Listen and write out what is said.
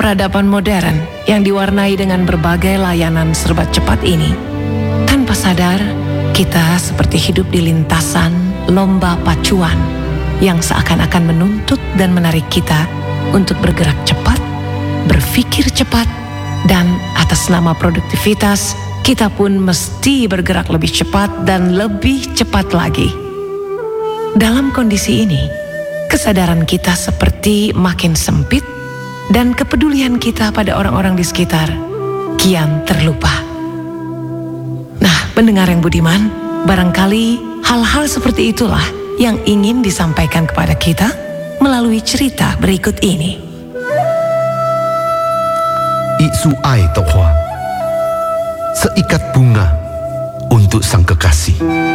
peradaban modern yang diwarnai dengan berbagai layanan serba cepat ini, tanpa sadar kita seperti hidup di lintasan lomba pacuan yang seakan-akan menuntut dan menarik kita untuk bergerak cepat, berpikir cepat, dan atas nama produktivitas, kita pun mesti bergerak lebih cepat dan lebih cepat lagi. Dalam kondisi ini, kesadaran kita seperti makin sempit dan kepedulian kita pada orang-orang di sekitar kian terlupa. Nah, pendengar yang budiman, barangkali hal-hal seperti itulah yang ingin disampaikan kepada kita melalui cerita berikut ini. Isu Ai Tok Hua, seikat bunga untuk sang kekasih.